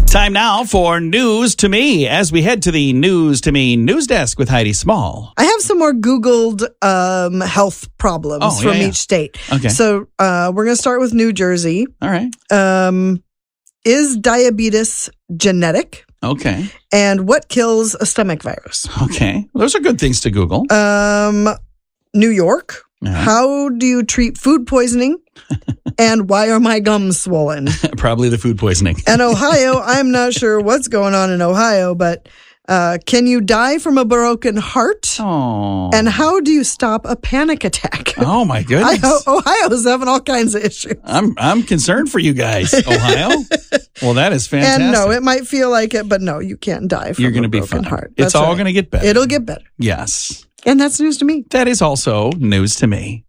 Time now for News to Me as we head to the News to Me news desk with Heidi Small. I have some more Googled health problems from each state. Okay. So we're going to start with New Jersey. All right. Is diabetes genetic? Okay. And what kills a stomach virus? Okay. Those are good things to Google. New York. How do you treat food poisoning? And why are my gums swollen? Probably the food poisoning. And Ohio, I'm not sure what's going on in Ohio, but can you die from a broken heart? Oh. And how do you stop a panic attack? Oh, my goodness. Ohio's having all kinds of issues. I'm concerned for you guys, Ohio. Well, that is fantastic. And no, it might feel like it, but no, you can't die from a broken heart. It's all going to get better. It'll get better. Yes. And that's news to me. That is also news to me.